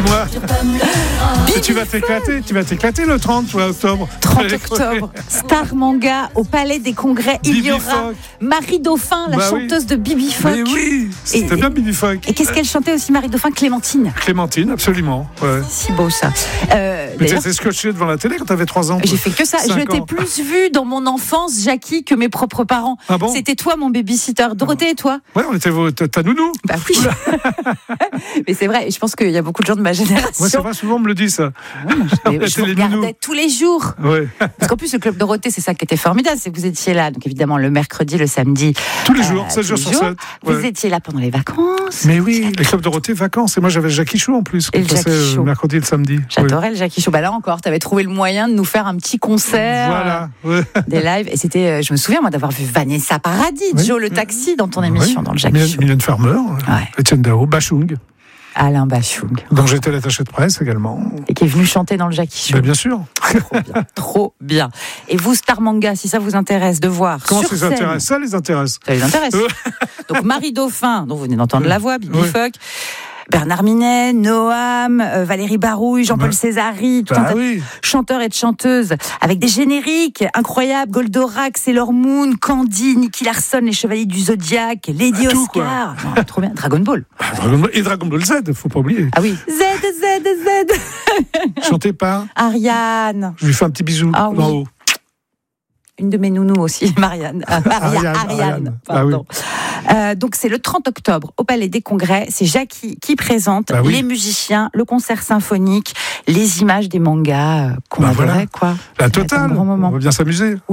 Dis-moi. Et tu vas t'éclater le 30 octobre. 30 octobre, Star Manga au Palais des Congrès. Il y aura Marie Dauphin, la chanteuse de Bibi Phoque. Mais oui, c'était bien Bibi Phoque. Et qu'est-ce qu'elle chantait aussi, Marie Dauphin? Clémentine. Clémentine, absolument. Ouais. Si beau ça. Mais tu étais scotché devant la télé quand tu avais 3 ans. J'ai fait que ça. Je t'ai plus vu dans mon enfance, Jackie, que mes propres parents. Ah bon? C'était toi, mon babysitter. Dorothée et toi? Ouais, on était ta nounou. Bah oui. Mais c'est vrai, je pense qu'il y a beaucoup de gens de ma génération. Ouais, c'est vrai, souvent on me le dit ça. Je vous regardais tous les jours. Ouais. Parce qu'en plus, le Club Dorothée, c'est ça qui était formidable, c'est que vous étiez là. Donc évidemment, le mercredi, le samedi. Tous les jours, 7 jours sur 7. Vous étiez là pendant les vacances. Mais oui, le Club Dorothée, vacances. Et moi, j'avais Jackie Chou en plus. Et le Jackie Chou. Le mercredi et le samedi. J'adorais le Jackie Chou. Bah là encore, tu avais trouvé le moyen de nous faire un petit concert. Voilà. Des lives. Et c'était, je me souviens, moi, d'avoir vu Vanessa Paradis, Joe le Taxi dans ton émission, dans le Jackie Chou. Mylène Farmer, Étienne Dao, Bachung. Alain Bachung. Donc j'étais l'attaché de presse également. Et qui est venu chanter dans le Jackie Chou. Bah, bien sûr. Trop bien, trop bien. Et vous, Star Manga, si ça vous intéresse de voir. Comment sur ça les scène, intéresse? Ça les intéresse. Ça les intéresse. Donc Marie Dauphin, dont vous venez d'entendre la voix, Bibi Phoque, Bernard Minet, Noam, Valérie Barouille, Jean-Paul Césari, tout un tas de chanteurs et de chanteuses, avec des génériques incroyables, Goldorak, Sailor Moon, Candy, Nicky Larson, les Chevaliers du Zodiac, Lady Oscar. Non, trop bien. Dragon Ball. Et Dragon Ball Z, faut pas oublier. Ah oui. Z. Chanté par Ariane. Je lui fais un petit bisou en haut. Une de mes nounous aussi, Ariane, pardon. Donc c'est le 30 octobre au Palais des Congrès. C'est Jackie qui présente les musiciens, le concert symphonique, les images des mangas qu'on adorait, quoi. La totale. On va bien s'amuser.